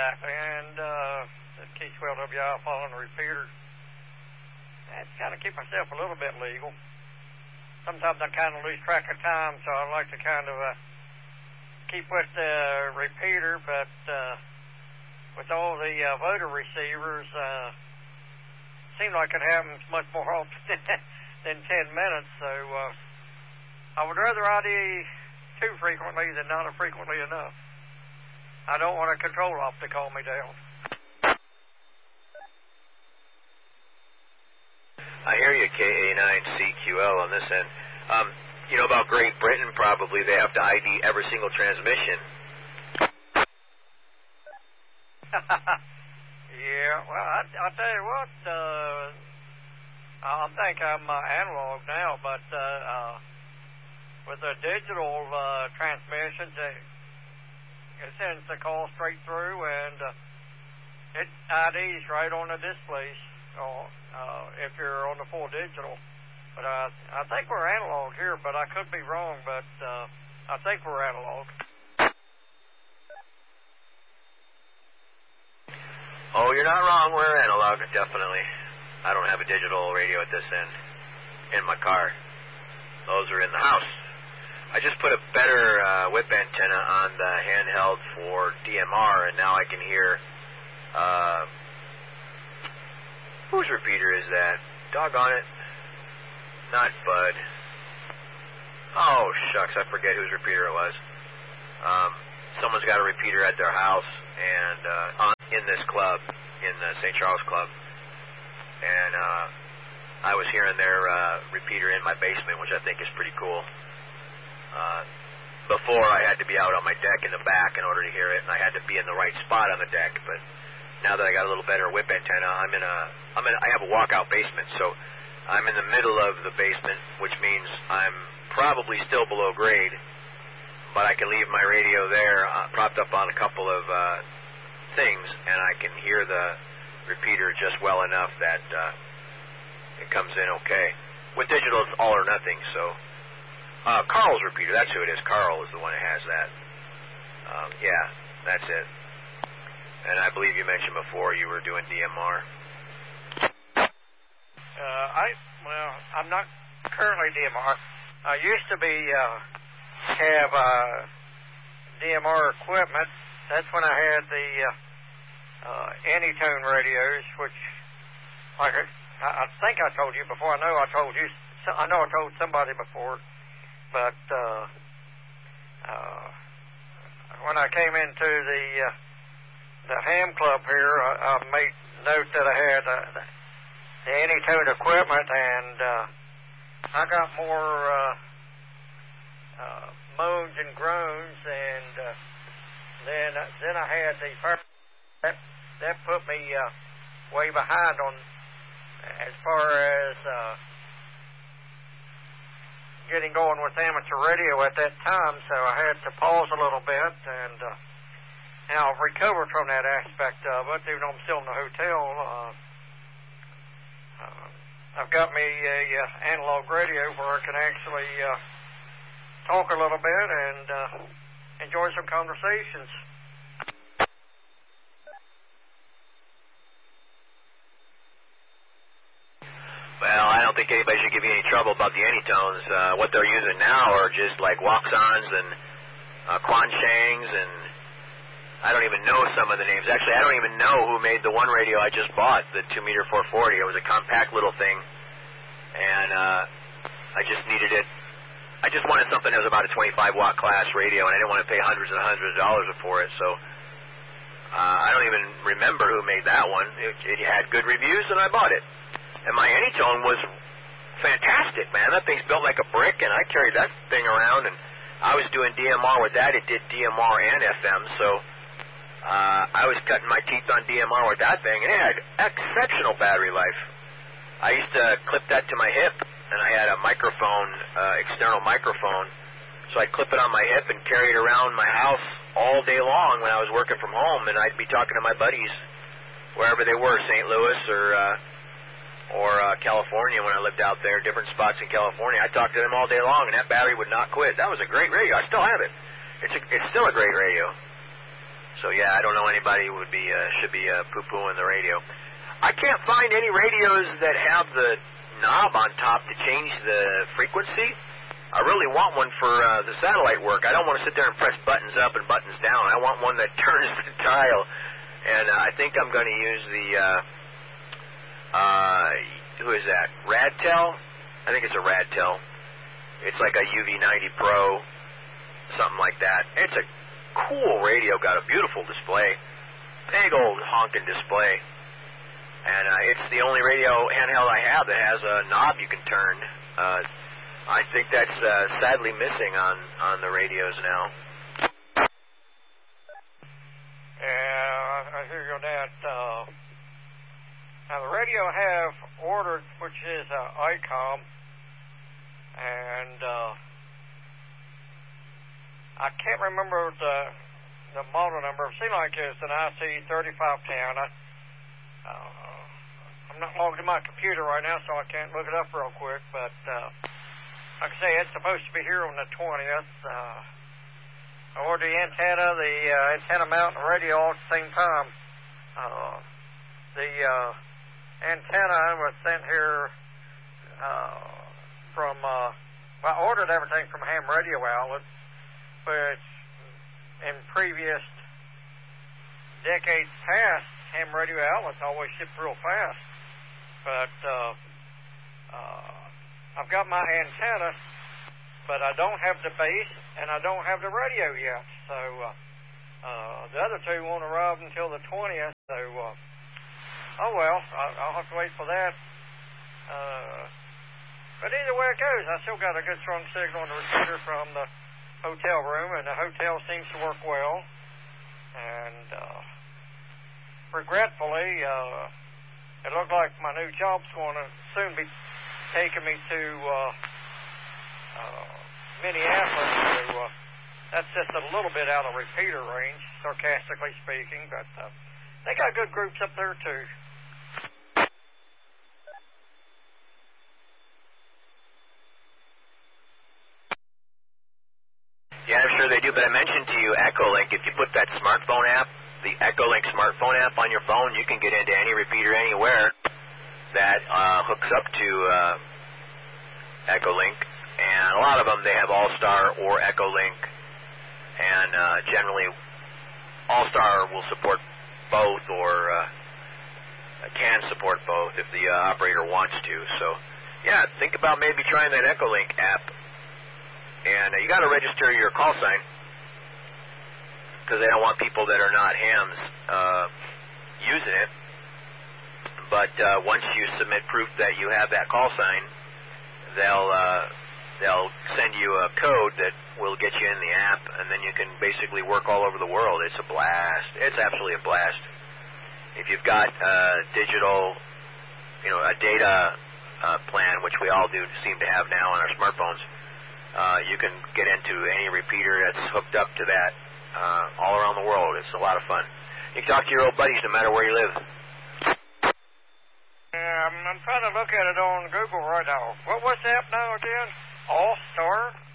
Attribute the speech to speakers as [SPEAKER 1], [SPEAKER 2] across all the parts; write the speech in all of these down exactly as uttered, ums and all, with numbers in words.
[SPEAKER 1] and uh, K twelve W I following the repeater. I kind of keep myself a little bit legal. Sometimes I kind of lose track of time, so I like to kind of uh, keep with the repeater, but uh, with all the uh, voter receivers, uh, seems like it happens much more often than ten minutes, so uh, I would rather I D too frequently than not frequently enough. I don't want a control off to calm me down.
[SPEAKER 2] I hear you, K A nine C Q L on this end. Um, you know about Great Britain, probably they have to I D every single transmission.
[SPEAKER 1] Yeah, well, I, I'll tell you what, uh, I think I'm uh, analog now, but uh, uh, with the digital uh, transmissions, it, it sends the call straight through, and uh, it I Ds right on the displays. Oh, uh, if you're on the full digital. But uh, I think we're analog here, but I could be wrong, but uh, I think we're analog.
[SPEAKER 2] Oh, you're not wrong. We're analog, definitely. I don't have a digital radio at this end in my car. Those are in the house. I just put a better uh, whip antenna on the handheld for D M R, and now I can hear... Uh, Whose repeater is that? Doggone it. Not Bud. Oh, shucks, I forget whose repeater it was. Um, someone's got a repeater at their house and uh, on, in this club, in the Saint Charles Club. And uh, I was hearing their uh, repeater in my basement, which I think is pretty cool. Uh, before, I had to be out on my deck in the back in order to hear it, and I had to be in the right spot on the deck, but... Now that I got a little better whip antenna, I'm in a, I'm in, I have a walkout basement, so I'm in the middle of the basement, which means I'm probably still below grade, but I can leave my radio there, uh, propped up on a couple of uh, things, and I can hear the repeater just well enough that uh, it comes in okay. With digital, it's all or nothing, so uh, Carl's repeater, that's who it is. Carl is the one that has that. Um, yeah, that's it. And I believe you mentioned before you were doing D M R.
[SPEAKER 1] Uh, I, well, I'm not currently D M R. I used to be, uh, have, uh, D M R equipment. That's when I had the, uh, uh, Anytone radios, which, like, I, I think I told you before. I know I told you, I know I told somebody before, but, uh, uh, when I came into the, uh, the ham club here, I, I made note that I had uh, the, the Anytone equipment, and uh, I got more uh, uh, moans and groans, and uh, then uh, then I had the that that put me uh, way behind on as far as uh, getting going with amateur radio at that time, so I had to pause a little bit, and uh, now I've recovered from that aspect of it, even though I'm still in the hotel. Uh, uh, I've got me a uh, analog radio where I can actually uh, talk a little bit and uh, enjoy some conversations.
[SPEAKER 2] Well, I don't think anybody should give you any trouble about the Anytones. Uh, what they're using now are just like Wax-Ons and uh, Quanshangs, and I don't even know some of the names. Actually, I don't even know who made the one radio I just bought, the two meter four forty. It was a compact little thing, and uh, I just needed it. I just wanted something that was about a twenty-five watt class radio, and I didn't want to pay hundreds and hundreds of dollars for it, so uh, I don't even remember who made that one. It, it had good reviews, and I bought it. And my Anytone was fantastic, man. That thing's built like a brick, and I carried that thing around, and I was doing D M R with that. It did D M R and F M, so uh, I was cutting my teeth on D M R with that thing, and it had exceptional battery life. I used to clip that to my hip, and I had a microphone, uh, external microphone, so I'd clip it on my hip and carry it around my house all day long when I was working from home, and I'd be talking to my buddies wherever they were, Saint Louis or uh, or uh, California when I lived out there, different spots in California. I talked to them all day long, and that battery would not quit. That was a great radio. I still have it. It's a, it's still a great radio. So yeah, I don't know anybody who would be uh, should be uh, poo-pooing the radio. I can't find any radios that have the knob on top to change the frequency. I really want one for uh, the satellite work. I don't want to sit there and press buttons up and buttons down. I want one that turns the dial. And uh, I think I'm going to use the, uh, uh, who is that? Radtel? I think it's a Radtel. It's like a U V ninety Pro, something like that. It's a cool radio, got a beautiful display. Big old honking display. And uh, it's the only radio handheld I have that has a knob you can turn. Uh, I think that's uh, sadly missing on, on the radios now.
[SPEAKER 1] Yeah, I hear you on that. Uh, now, the radio I have ordered, which is uh, ICOM, and uh, I can't remember the the model number. It seems like it's an I C thirty-five ten. I, uh, I'm not logged in my computer right now, so I can't look it up real quick, but uh, like I say, it's supposed to be here on the twentieth. Uh, I ordered the antenna, the uh, antenna mount, and radio all at the same time. Uh, the uh, antenna was sent here uh, from, uh, well, I ordered everything from ham radio outlets, which in previous decades past, ham radio outlets always shipped real fast. But uh, uh, I've got my antenna, but I don't have the base, and I don't have the radio yet. So uh, uh, the other two won't arrive until the twentieth. So, uh, oh well, I'll have to wait for that. Uh, but either way it goes, I still got a good strong signal on the receiver from the hotel room, and the hotel seems to work well. And uh, regretfully, uh, it looked like my new job's going to soon be taking me to uh, uh, Minneapolis. So uh, that's just a little bit out of repeater range, sarcastically speaking. But uh, they got good groups up there, too.
[SPEAKER 2] Yeah, I'm sure they do. But I mentioned to you Echolink. If you put that smartphone app, the Echolink smartphone app on your phone, you can get into any repeater anywhere that uh, hooks up to uh, Echolink. And a lot of them, they have All-Star or Echolink. And uh, generally, All-Star will support both or uh, can support both if the uh, operator wants to. So, yeah, think about maybe trying that Echolink app. And uh, you got to register your call sign, because they don't want people that are not hams uh, using it. But uh, once you submit proof that you have that call sign, they'll uh, they'll send you a code that will get you in the app, and then you can basically work all over the world. It's a blast. It's absolutely a blast. If you've got uh, digital, you know, a data uh, plan, which we all do seem to have now on our smartphones, uh, you can get into any repeater that's hooked up to that. Uh, all around the world. It's a lot of fun. You can talk to your old buddies no matter where you live.
[SPEAKER 1] Yeah, I'm, I'm trying to look at it on Google right now. What was the app now again? All-Star?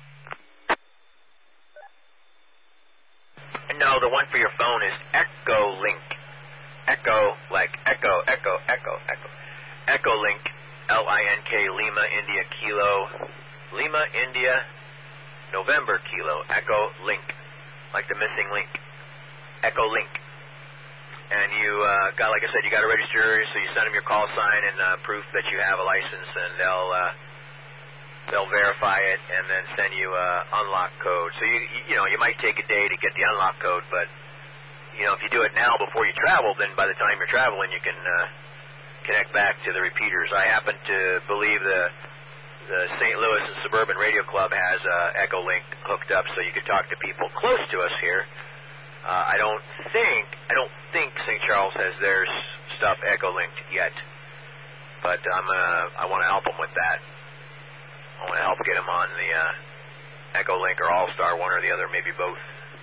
[SPEAKER 2] No, the one for your phone is Echolink. Echo, like Echo, Echo, Echo, Echo. Echolink, L I N K, Lima, India, Kilo. Lima, India, November, Kilo. Echolink. Like the missing link, Echolink. And you uh, got, like I said, you got to register, so you send them your call sign and uh, proof that you have a license, and they'll uh, they'll verify it and then send you a unlock code. So you you know you might take a day to get the unlock code, but you know if you do it now before you travel, then by the time you're traveling, you can uh, connect back to the repeaters. I happen to believe the The Saint Louis and Suburban Radio Club has uh, Echolink hooked up, so you can talk to people close to us here. Uh, I don't think I don't think Saint Charles has their stuff Echolinked yet, but I'm uh, I want to help them with that. I want to help get them on the uh, Echolink or All-Star, one or the other, maybe both.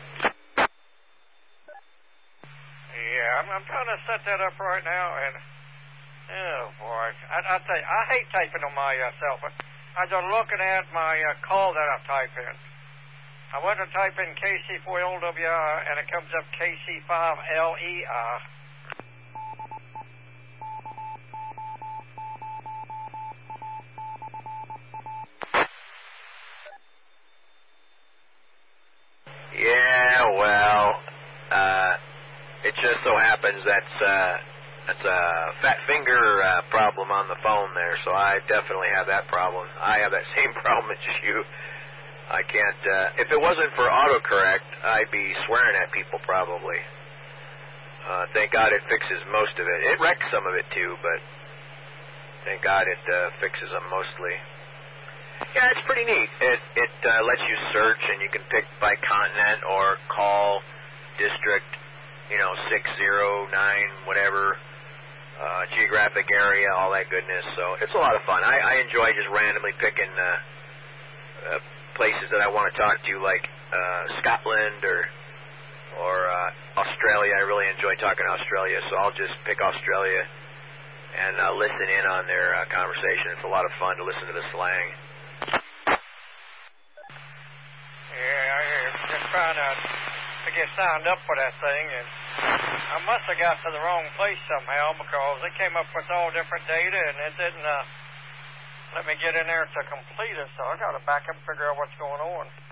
[SPEAKER 1] Yeah, I'm, I'm trying to set that up right now, and oh boy, I, I tell you, I hate typing on my uh, cell phone. I'm just looking at my uh, call that I type in. I went to type in K C four L W I, and it comes up K C five L E I.
[SPEAKER 2] Yeah, well, uh, it just so happens that's, uh, that's a fat finger uh, problem on the phone there, so I definitely have that problem. I have that same problem as you. I can't, uh, if it wasn't for autocorrect, I'd be swearing at people probably. Uh, thank God it fixes most of it. It wrecks some of it too, but thank God it uh, fixes them mostly. Yeah, it's pretty neat. It it uh, lets you search, and you can pick by continent or call district, you know, six zero nine, whatever, uh, geographic area, all that goodness. So it's a lot of fun. I, I enjoy just randomly picking uh, uh, places that I want to talk to, like uh, Scotland or or uh, Australia. I really enjoy talking to Australia, so I'll just pick Australia and uh, listen in on their uh, conversation. It's a lot of fun to listen to the slang.
[SPEAKER 1] Yeah, I was just trying to, to get signed up for that thing, and I must have got to the wrong place somehow because it came up with all different data, and it didn't uh, let me get in there to complete it, so I got to back up and figure out what's going on.